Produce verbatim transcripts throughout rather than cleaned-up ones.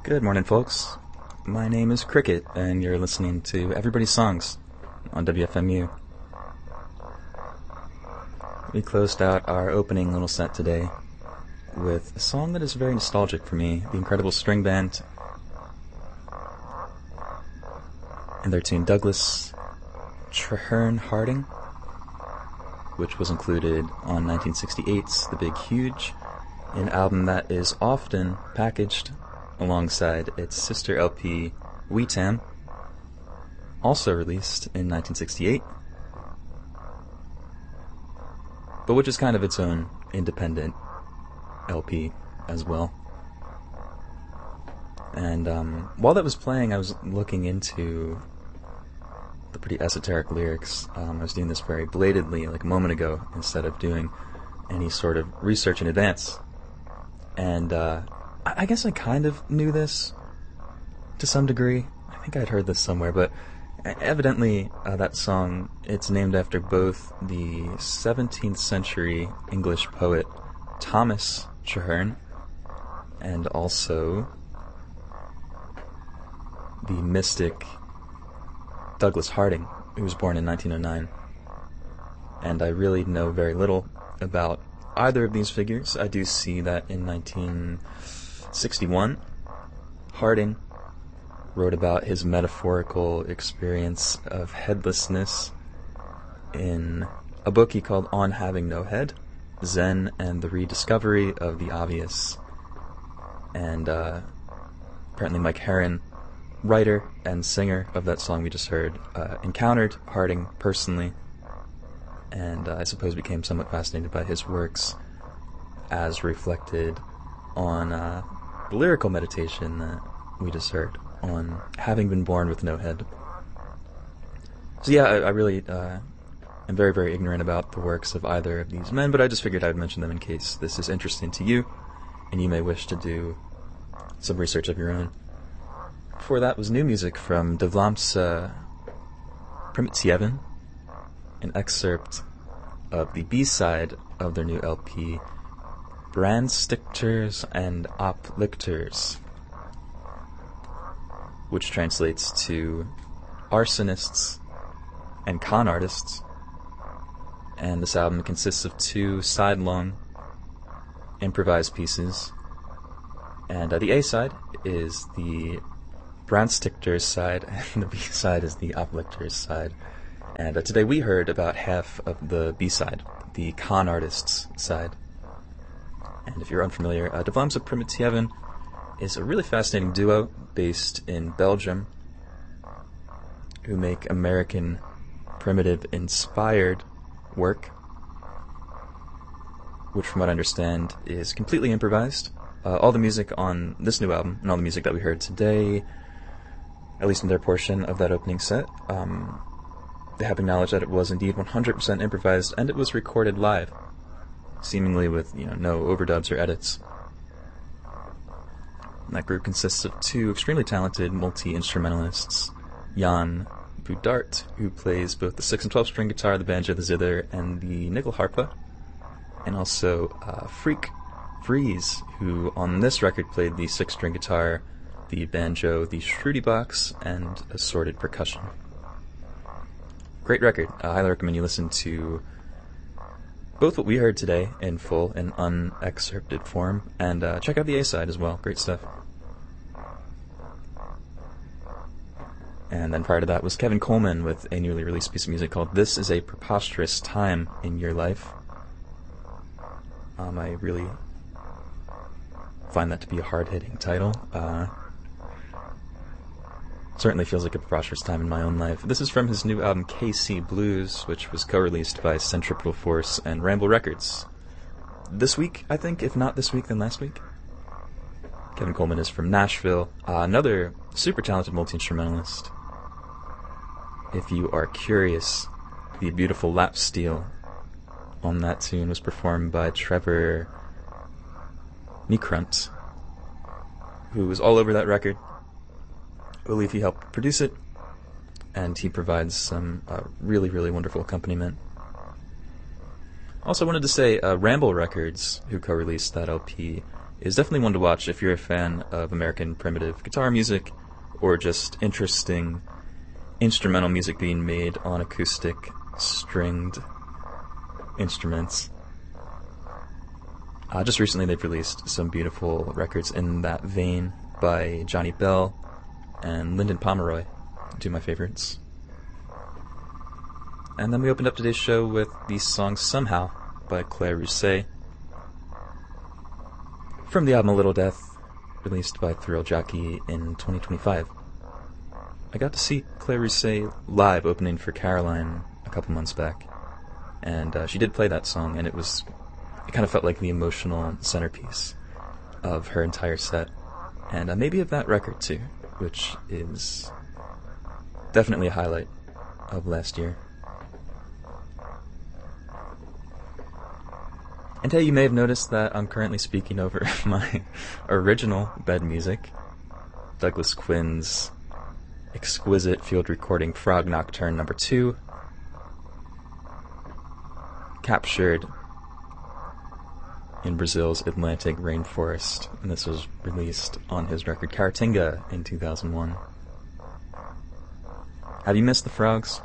Good morning, folks. My name is Cricket, and you're listening to Everybody's Songs on W F M U. We closed out our opening little set today with a song that is very nostalgic for me, the incredible string band and their tune Douglas Treherne Harding, which was included on nineteen sixty-eight's The Big Huge, an album that is often packaged alongside its sister L P, Wee Tam, also released in nineteen sixty-eight, but which is kind of its own independent L P as well. And um, while that was playing, I was looking into the pretty esoteric lyrics. Um, I was doing this very belatedly, like a moment ago, instead of doing any sort of research in advance. And uh, I guess I kind of knew this to some degree. I think I'd heard this somewhere, but evidently uh, that song, it's named after both the seventeenth century English poet Thomas Treherne and also the mystic Douglas Harding, who was born in nineteen oh nine. And I really know very little about either of these figures. I do see that in nineteen sixty-one, Harding wrote about his metaphorical experience of headlessness in a book he called On Having No Head, Zen and the Rediscovery of the Obvious. And uh, apparently Mike Herron, writer and singer of that song we just heard, uh, encountered Harding personally, and uh, I suppose became somewhat fascinated by his works as reflected on uh, the lyrical meditation that we just heard on Having Been Born with No Head. So yeah, I, I really uh, am very, very ignorant about the works of either of these men, but I just figured I would mention them in case this is interesting to you, and you may wish to do some research of your own. Before that was new music from De Vlaamse Primitiëven, an excerpt of the B-side of their new L P, Brandstichters and Oplichters, which translates to arsonists and con artists. And this album consists of two side-long improvised pieces. And uh, the A-side is the Brandstichters side, and the B-side is the Oplichters side. And uh, today we heard about half of the B-side, the con artists side. And if you're unfamiliar, uh, De Vlaamse Primitiëven is a really fascinating duo based in Belgium who make American primitive-inspired work, which from what I understand is completely improvised. Uh, all the music on this new album and all the music that we heard today, at least in their portion of that opening set, um, they have acknowledged that it was indeed one hundred percent improvised, and it was recorded live, seemingly with you know no overdubs or edits. And that group consists of two extremely talented multi-instrumentalists, Jan Boudart, who plays both the six and twelve string guitar, the banjo, the zither, and the nyckelharpa, and also uh, Freek Vries, who on this record played the six string guitar, the banjo, the Schruti-box, and assorted percussion. Great record. I highly recommend you listen to both what we heard today in full and unexcerpted form, and uh, check out the A-side as well. Great stuff. And then prior to that was Kevin Coleman with a newly released piece of music called This Is a Preposterous Time in Your Life. Um, I really find that to be a hard-hitting title. Uh, certainly feels like a preposterous time in my own life. This is from his new album K C Blues, which was co-released by Centripetal Force and Ramble Records this week, I think. If not this week, then last week. Kevin Coleman is from Nashville, uh, another super talented multi-instrumentalist. If you are curious, the beautiful lap steel on that tune was performed by Trevor Nykrunt, who was all over that record. I believe he helped produce it, and he provides some uh, really, really wonderful accompaniment. Also wanted to say, uh, Ramble Records, who co-released that L P, is definitely one to watch if you're a fan of American primitive guitar music or just interesting instrumental music being made on acoustic stringed instruments. Uh, just recently they've released some beautiful records in that vein by Johnny Bell and Lyndon Pomeroy, two of my favorites. And then we opened up today's show with the song Somehow by Claire Rousay from the album A Little Death, released by Thrill Jockey in twenty twenty-five. I got to see Claire Rousay live opening for Caroline a couple months back, and uh, she did play that song, and it was it kind of felt like the emotional centerpiece of her entire set, and uh, maybe of that record too, which is definitely a highlight of last year. And hey, you may have noticed that I'm currently speaking over my original bed music, Douglas Quinn's exquisite field recording Frog Nocturne number two, captured in Brazil's Atlantic rainforest, and this was released on his record Caratinga in two thousand one. Have you missed the frogs?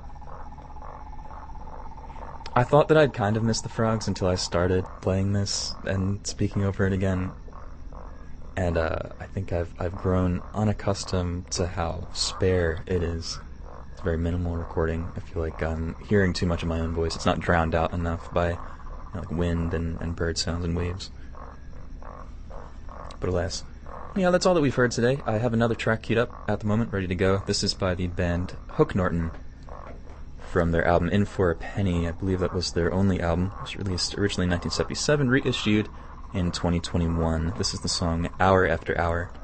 I thought that I'd kind of missed the frogs until I started playing this and speaking over it again. And uh, I think I've I've grown unaccustomed to how spare it is. It's a very minimal recording. I feel like I'm hearing too much of my own voice. It's not drowned out enough by, you know, like wind and, and bird sounds and waves. But alas. Yeah, that's all that we've heard today. I have another track queued up at the moment, ready to go. This is by the band Hook Norton, from their album In For a Penny. I believe that was their only album. It was released originally in nineteen seventy-seven, reissued in twenty twenty-one. This is the song Hour After Hour.